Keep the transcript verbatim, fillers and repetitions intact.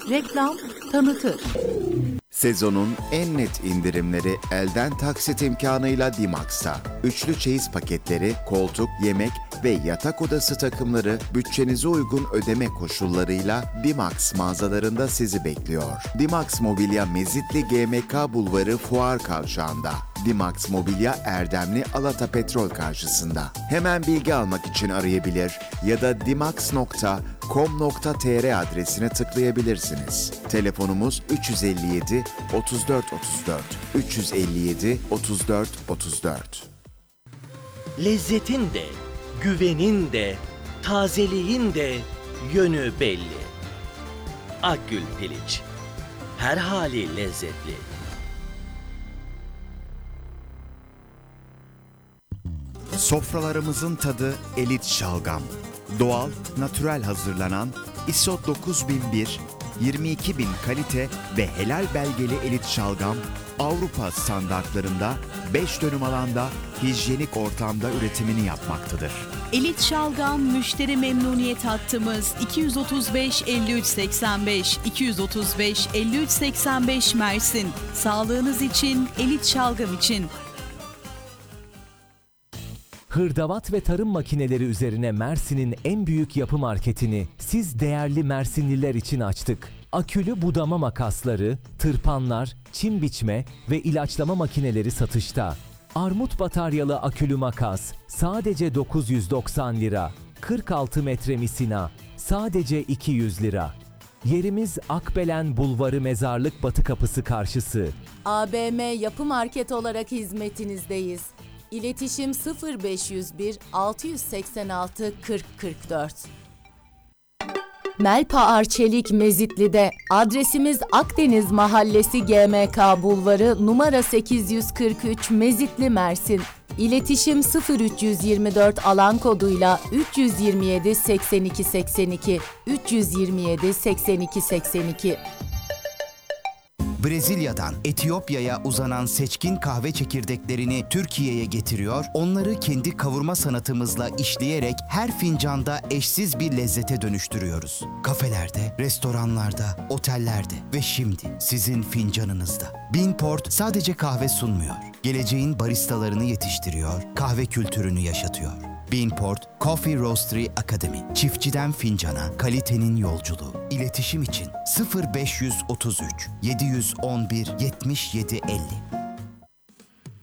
reklam, tanıtır. Sezonun en net indirimleri elden taksit imkanıyla Dimax'ta. Üçlü çeyiz paketleri, koltuk, yemek ve yatak odası takımları bütçenize uygun ödeme koşullarıyla Dimax mağazalarında sizi bekliyor. Dimax Mobilya Mezitli G M K Bulvarı Fuar Kavşağı'nda. Dimax Mobilya Erdemli Alata Petrol karşısında. Hemen bilgi almak için arayabilir ya da dimax nokta com nokta tr adresine tıklayabilirsiniz. Telefonumuz üç yüz elli yedi otuz dört otuz dört üç yüz elli yedi otuz dört otuz dört. Lezzetin de, güvenin de, tazeliğin de yönü belli. Akgül Piliç, her hali lezzetli. Sofralarımızın tadı elit şalgam. Doğal, natürel hazırlanan I S O dokuz bin bir, yirmi iki bin kalite ve helal belgeli elit şalgam, Avrupa standartlarında beş dönüm alanda hijyenik ortamda üretimini yapmaktadır. Elit Şalgam müşteri memnuniyet hattımız iki yüz otuz beş elli üç seksen beş iki yüz otuz beş elli üç seksen beş Mersin. Sağlığınız için, Elit Şalgam için. Hırdavat ve tarım makineleri üzerine Mersin'in en büyük yapı marketini siz değerli Mersinliler için açtık. Akülü budama makasları, tırpanlar, çim biçme ve ilaçlama makineleri satışta. Armut bataryalı akülü makas sadece dokuz yüz doksan lira. kırk altı metre misina sadece iki yüz lira. Yerimiz Akbelen Bulvarı Mezarlık Batı Kapısı karşısı. A B M Yapı Market olarak hizmetinizdeyiz. İletişim sıfır beş yüz bir altı seksen altı kırk kırk dört. Melpa Arçelik Mezitli'de adresimiz Akdeniz Mahallesi G M K Bulvarı numara sekiz yüz kırk üç Mezitli Mersin. İletişim sıfır üç yüz yirmi dört alan koduyla üç yüz yirmi yedi seksen iki seksen iki üç yüz yirmi yedi seksen iki seksen iki. Brezilya'dan Etiyopya'ya uzanan seçkin kahve çekirdeklerini Türkiye'ye getiriyor, onları kendi kavurma sanatımızla işleyerek her fincanda eşsiz bir lezzete dönüştürüyoruz. Kafelerde, restoranlarda, otellerde ve şimdi sizin fincanınızda. Beanport sadece kahve sunmuyor, geleceğin baristalarını yetiştiriyor, kahve kültürünü yaşatıyor. Beanport Coffee Roastery Academy. Çiftçiden fincana, kalitenin yolculuğu. İletişim için sıfır beş otuz üç yedi yüz on bir yetmiş yedi elli.